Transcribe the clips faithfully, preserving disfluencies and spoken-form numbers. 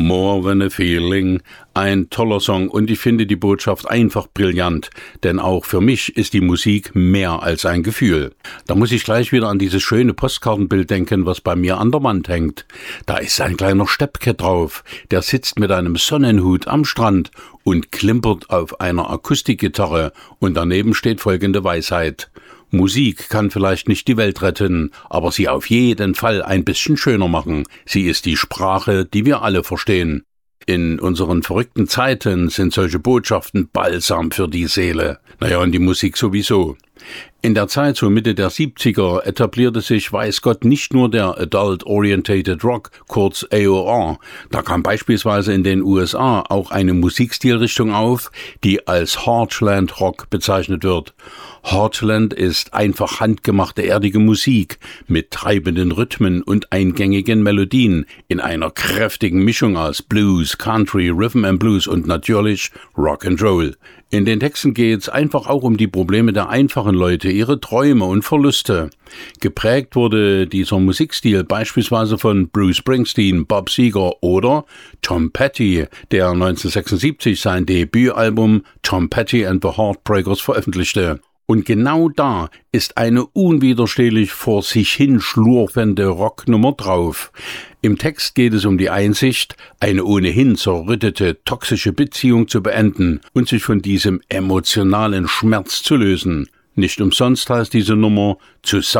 More Than a Feeling, ein toller Song und ich finde die Botschaft einfach brillant, denn auch für mich ist die Musik mehr als ein Gefühl. Da muss ich gleich wieder an dieses schöne Postkartenbild denken, was bei mir an der Wand hängt. Da ist ein kleiner Steppke drauf, der sitzt mit einem Sonnenhut am Strand und klimpert auf einer Akustikgitarre und daneben steht folgende Weisheit: Musik kann vielleicht nicht die Welt retten, aber sie auf jeden Fall ein bisschen schöner machen. Sie ist die Sprache, die wir alle verstehen. In unseren verrückten Zeiten sind solche Botschaften Balsam für die Seele. Naja, und die Musik sowieso. In der Zeit so Mitte der siebziger etablierte sich, weiß Gott, nicht nur der Adult Orientated Rock, kurz A O R. Da kam beispielsweise in den U S A auch eine Musikstilrichtung auf, die als Heartland Rock bezeichnet wird. Heartland ist einfach handgemachte erdige Musik mit treibenden Rhythmen und eingängigen Melodien in einer kräftigen Mischung aus Blues, Country, Rhythm and Blues und natürlich Rock and Roll. In den Texten geht's einfach auch um die Probleme der einfachen Leute, ihre Träume und Verluste. Geprägt wurde dieser Musikstil beispielsweise von Bruce Springsteen, Bob Seger oder Tom Petty, der neunzehnhundertsechsundsiebzig sein Debütalbum Tom Petty and the Heartbreakers veröffentlichte. Und genau da ist eine unwiderstehlich vor sich hin schlurfende Rocknummer drauf. Im Text geht es um die Einsicht, eine ohnehin zerrüttete, toxische Beziehung zu beenden und sich von diesem emotionalen Schmerz zu lösen. Nicht umsonst heißt diese Nummer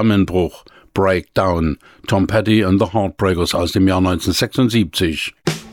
Zusammenbruch, Breakdown, Tom Petty and the Heartbreakers aus dem Jahr neunzehnhundertsechsundsiebzig.